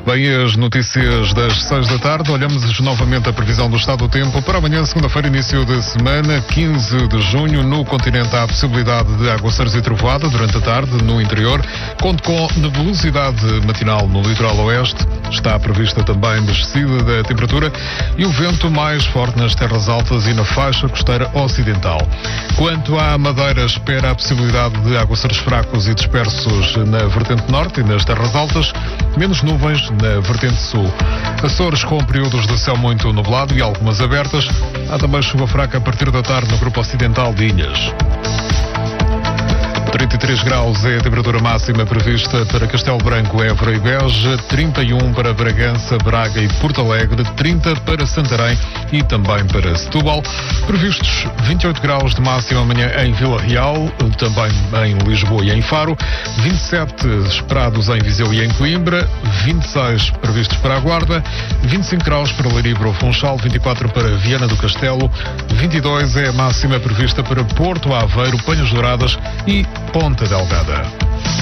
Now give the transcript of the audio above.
Bem, as notícias das 6 da tarde. Olhamos novamente a previsão do estado do tempo para amanhã, segunda-feira, início de semana, 15 de junho. No continente há a possibilidade de aguaceiros e trovoada durante a tarde no interior. Conto com nebulosidade matinal no litoral oeste. Está prevista também descida da temperatura e o vento mais forte nas terras altas e na faixa costeira ocidental. Quanto à Madeira, espera a possibilidade de aguaceiros fracos e dispersos na vertente norte e nas terras altas, menos nuvens na vertente sul. Açores com períodos de céu muito nublado e algumas abertas. Há também chuva fraca a partir da tarde no grupo ocidental de Ilhas. 33 graus é a temperatura máxima prevista para Castelo Branco, Évora e Beja, 31 para Bragança, Braga e Porto Alegre, 30 para Santarém e também para Setúbal. Previstos 28 graus de máxima amanhã em Vila Real, também em Lisboa e em Faro, 27 esperados em Viseu e em Coimbra, 26 previstos para a Guarda, 25 graus para Leiria e Funchal, 24 para Viana do Castelo, 22 é a máxima prevista para Porto, Aveiro, Penhas Douradas e Ponta Delgada.